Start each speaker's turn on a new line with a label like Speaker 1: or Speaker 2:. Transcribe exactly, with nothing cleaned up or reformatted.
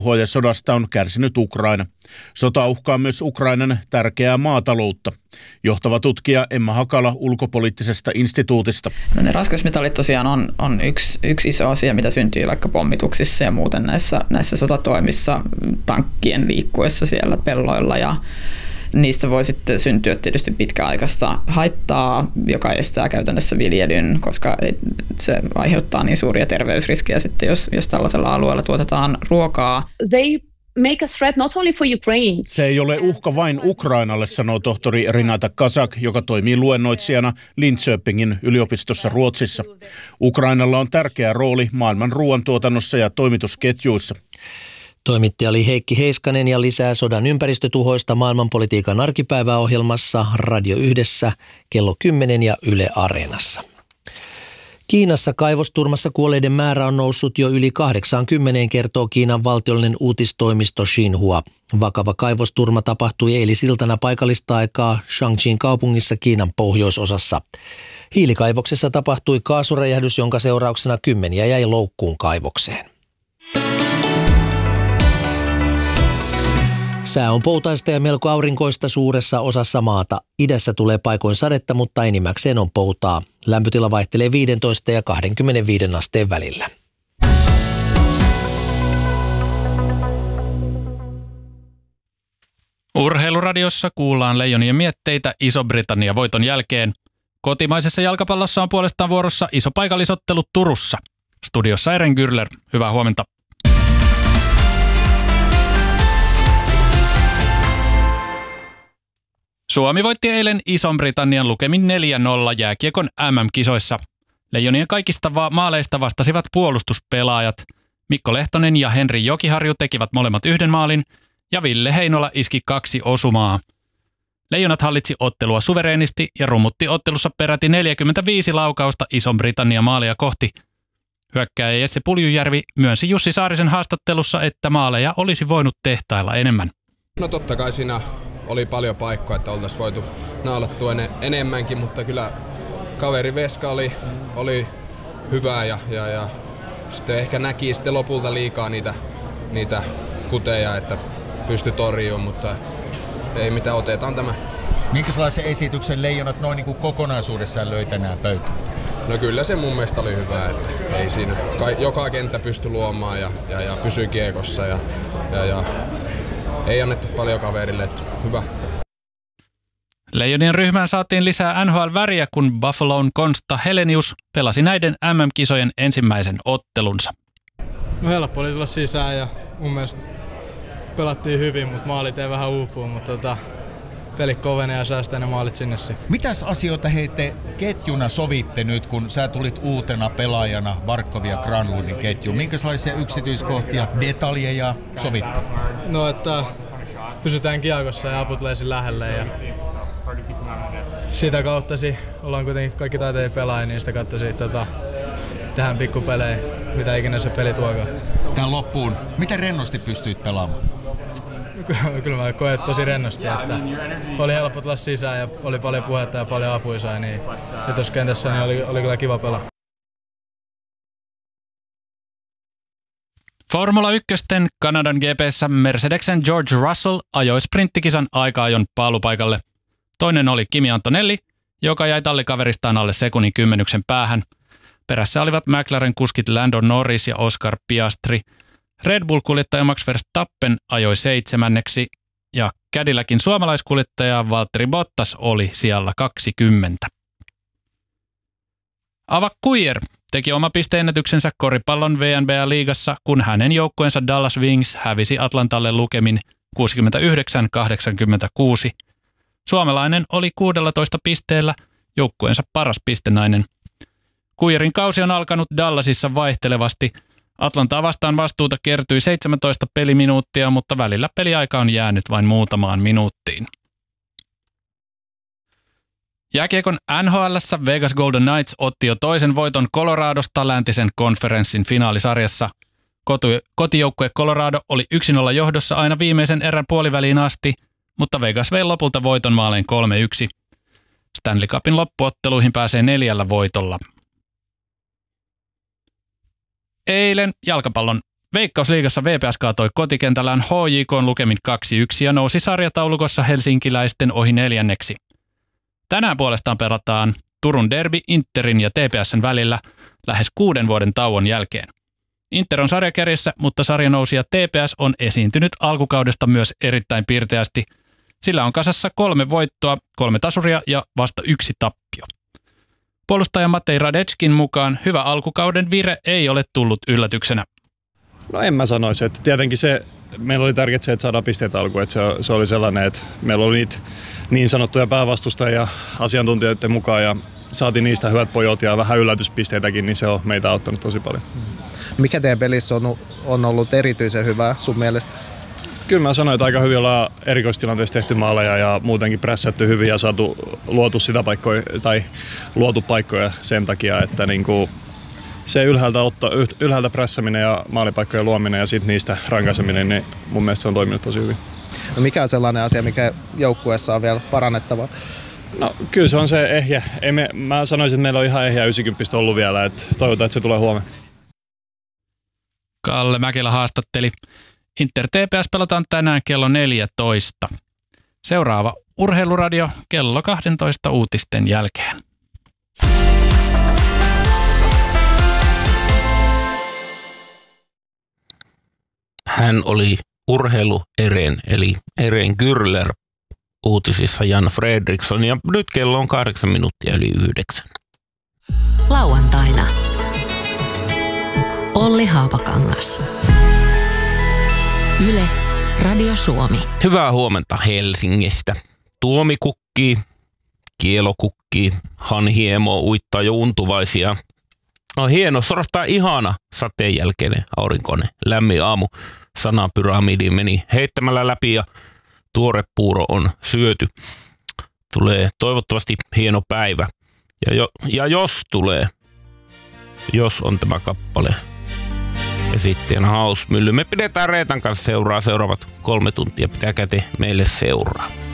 Speaker 1: Sodasta on kärsinyt Ukraina. Sota uhkaa myös Ukrainan tärkeää maataloutta. Johtava tutkija Emma Hakala ulkopoliittisesta instituutista.
Speaker 2: No ne raskasmetallit tosiaan on, on yksi, yksi iso asia, mitä syntyy vaikka pommituksissa ja muuten näissä, näissä sotatoimissa tankkien liikkuessa siellä pelloilla. Ja niistä voi sitten syntyä tietysti pitkäaikaista haittaa, joka estää käytännössä viljelyn, koska se aiheuttaa niin suuria terveysriskejä sitten, jos, jos tällaisella alueella tuotetaan ruokaa.
Speaker 3: They make a threat not only for Ukraine.
Speaker 1: Se ei ole uhka vain Ukrainalle, sanoo tohtori Renata Kazak, joka toimii luennoitsijana Linköpingin yliopistossa Ruotsissa. Ukrainalla on tärkeä rooli maailman ruoantuotannossa ja toimitusketjuissa.
Speaker 4: Toimittaja oli Heikki Heiskanen ja lisää sodan ympäristötuhoista maailmanpolitiikan arkipäiväohjelmassa Radio Yhdessä kello kymmenen ja Yle Areenassa. Kiinassa kaivosturmassa kuolleiden määrä on noussut jo yli kahdeksankymmentä, kertoo Kiinan valtiollinen uutistoimisto Xinhua. Vakava kaivosturma tapahtui eilisiltana paikallista aikaa Shangjin kaupungissa Kiinan pohjoisosassa. Hiilikaivoksessa tapahtui kaasuräjähdys, jonka seurauksena kymmeniä jäi loukkuun kaivokseen. Sää on poutaista ja melko aurinkoista suuressa osassa maata. Idässä tulee paikoin sadetta, mutta enimmäkseen on poutaa. Lämpötila vaihtelee viisitoista ja kaksikymmentäviisi asteen välillä.
Speaker 5: Urheiluradiossa kuullaan Leijonien mietteitä Iso-Britannian voiton jälkeen. Kotimaisessa jalkapallossa on puolestaan vuorossa iso paikallisottelu Turussa. Studiossa Eren Gürler, hyvää huomenta. Suomi voitti eilen Ison-Britannian lukemin neljä nolla jääkiekon äm äm-kisoissa. Leijonien kaikista va- maaleista vastasivat puolustuspelaajat. Mikko Lehtonen ja Henri Jokiharju tekivät molemmat yhden maalin ja Ville Heinola iski kaksi osumaa. Leijonat hallitsi ottelua suvereenisti ja rummutti ottelussa peräti neljäkymmentäviisi laukausta Ison-Britannian maalia kohti. Hyökkääjä Jesse Puljujärvi myönsi Jussi Saarisen haastattelussa, että maaleja olisi voinut tehtailla enemmän.
Speaker 6: No totta kai siinä oli paljon paikkoja, että oltaisiin voitu naulattua en- enemmänkin, mutta kyllä kaveri Veska oli, oli hyvä ja, ja, ja sitten ehkä näki sitten lopulta liikaa niitä, niitä kuteja, että pystyi torjumaan, mutta ei mitään, otetaan tämä.
Speaker 7: Minkälaisen esityksen Leijonat noin niin kuin kokonaisuudessaan löi tänään pöytään?
Speaker 6: No kyllä se mun mielestä oli hyvä, että ei siinä, joka kenttä pystyi luomaan ja, ja, ja pysyi kiekossa ja, ja, ja ei annettu paljon kaverille, että hyvä.
Speaker 5: Leijonien ryhmään saatiin lisää N H L-väriä, kun Buffalon Konsta Helenius pelasi näiden äm äm-kisojen ensimmäisen ottelunsa.
Speaker 8: No helppo oli tulla sisään ja mun mielestä pelattiin hyvin, mutta maalit ei vähän uupua, mutta tota, peli kovenee ja säästää ne maalit sinne.
Speaker 7: Mitäs asioita hei te ketjuna sovitte nyt, kun sä tulit uutena pelaajana Barkov ja Granlundin ketjuun? Minkälaisia yksityiskohtia, detaljeja sovitte?
Speaker 8: No, että pysytään kiekossa ja aput leisin lähelle ja sitä kauttasi ollaan kuitenkin kaikki taiteja pelaajia, niin sitä kauttasi tota, tehdään pikkupelejä, mitä ikinä se peli tuokaan.
Speaker 7: Tän loppuun, miten rennosti pystyit pelaamaan?
Speaker 8: Kyllä mä koen tosi rennosti, että oli helppo tulla sisään ja oli paljon puhetta ja paljon apuisaa, niin ja tuossa kentässä niin oli, oli kyllä kiva pelaa.
Speaker 5: Formula ykkösten Kanadan G P:ssä Mercedesen George Russell ajoi sprinttikisan aika-ajon paalupaikalle. Toinen oli Kimi Antonelli, joka jäi tallikaveristaan alle sekunnin kymmenyksen päähän. Perässä olivat McLaren kuskit Lando Norris ja Oscar Piastri. Red Bull-kuljettaja Max Verstappen ajoi seitsemänneksi ja Cadillacin suomalaiskuljettaja Valtteri Bottas oli sijalla kaksikymmentä. Ava Kuijer teki oma pisteennätyksensä koripallon V N B A-liigassa, kun hänen joukkueensa Dallas Wings hävisi Atlantalle lukemin kuusikymmentäyhdeksän kahdeksankymmentäkuusi. Suomalainen oli kuusitoista pisteellä joukkueensa paras pistenainen. Kuijerin kausi on alkanut Dallasissa vaihtelevasti. Atlantaa vastaan vastuuta kertyi seitsemäntoista peliminuuttia, mutta välillä peliaika on jäänyt vain muutamaan minuuttiin. Jääkiekon N H L:ssä Vegas Golden Knights otti jo toisen voiton Coloradosta läntisen konferenssin finaalisarjassa. Kotijoukkue Colorado oli yksi nolla johdossa aina viimeisen erän puoliväliin asti, mutta Vegas vei lopulta voiton maaleen kolme yksi. Stanley Cupin loppuotteluihin pääsee neljällä voitolla. Eilen jalkapallon Veikkausliigassa V P S kaatoi kotikentällään H J K:n lukemin kaksi yksi ja nousi sarjataulukossa helsinkiläisten ohi neljänneksi. Tänään puolestaan pelataan Turun derby Interin ja T P S:n välillä lähes kuuden vuoden tauon jälkeen. Inter on sarjakärjessä, mutta sarjanousija T P S on esiintynyt alkukaudesta myös erittäin pirteästi. Sillä on kasassa kolme voittoa, kolme tasuria ja vasta yksi tappio. Puolustaja Matej Radetskin mukaan hyvä alkukauden vire ei ole tullut yllätyksenä.
Speaker 9: No en mä sanoisi, että tietenkin se, meillä oli tärkeää se, että saadaan pisteet alkuun, että se, se oli sellainen, että meillä oli niitä niin sanottuja päävastustajia asiantuntijoiden mukaan ja saatiin niistä hyvät pojot ja vähän yllätyspisteitäkin, niin se on meitä auttanut tosi paljon.
Speaker 10: Mikä teidän pelissä on, on ollut erityisen hyvää sun mielestä?
Speaker 9: Kyllä mä sanoin, että aika hyvin ollaan erikoistilanteessa tehty maaleja ja muutenkin prässätty hyvin ja saatu luotu sitä paikkoja, tai luotu paikkoja sen takia, että niinku se ylhäältä, ottaa, ylhäältä prässäminen ja maalipaikkojen luominen ja sitten niistä rankaiseminen, niin mun mielestä se on toiminut tosi hyvin.
Speaker 10: No mikä on sellainen asia, mikä joukkueessa on vielä parannettava?
Speaker 9: No kyllä se on se ehjä. Ei me, mä sanoisin, että meillä on ihan ehjä yhdeksänkymmentä ollut vielä, että toivotaan, että se tulee huomenna.
Speaker 5: Kalle Mäkelä haastatteli. Inter T P S pelataan tänään kello neljätoista. Seuraava Urheiluradio kello kaksitoista uutisten jälkeen.
Speaker 11: Hän oli urheilu-Eren, eli Eren Gürler uutisissa Jan Fredriksson, ja nyt kello on kahdeksan minuuttia yli yhdeksän.
Speaker 12: Lauantaina Olli Haapakangas. Yle, Radio Suomi.
Speaker 11: Hyvää huomenta Helsingistä. Tuomi kukkii, Kielo kukkii, Hanhiemo uittaa jo untuvaisia. No hieno, suorastaan ihana sateen jälkeinen aurinkoinen lämmin aamu. Sanapyramidi meni heittämällä läpi ja tuore puuro on syöty. Tulee toivottavasti hieno päivä. Ja, jo, ja jos tulee, jos on tämä kappale ja sitten Hausmylly. Me pidetään Reetan kanssa seuraa seuraavat kolme tuntia. Pitäkää te meille seuraa.